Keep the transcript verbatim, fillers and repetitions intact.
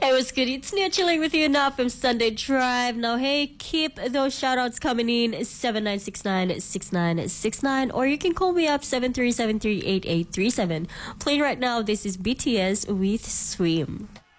Hey, what's good? It's Nia chilling with you now from Sunday Drive. Now, hey, keep those shoutouts coming in seven nine six nine six nine six nine, or you can call me up seven three seven three eight eight three seven. Playing right now, this is B T S with Swim.